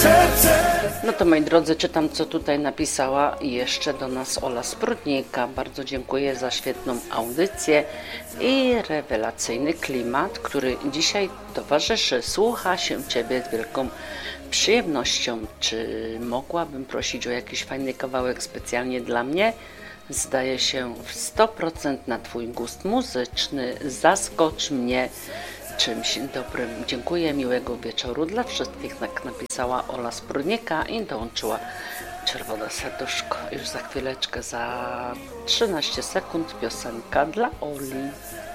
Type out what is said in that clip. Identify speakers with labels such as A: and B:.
A: No to moi drodzy, czytam co tutaj napisała jeszcze do nas Ola Sprudnika. Bardzo dziękuję za świetną audycję i rewelacyjny klimat, który dzisiaj towarzyszy. Słucha się Ciebie z wielką przyjemnością. Czy mogłabym prosić o jakiś fajny kawałek specjalnie dla mnie? Zdaje się w 100% na Twój gust muzyczny. Zaskocz mnie czymś dobrym. Dziękuję, miłego wieczoru dla wszystkich, tak napisała Ola Sprudnika i dołączyła czerwone serduszko. Już za chwileczkę, za 13 sekund piosenka dla Oli.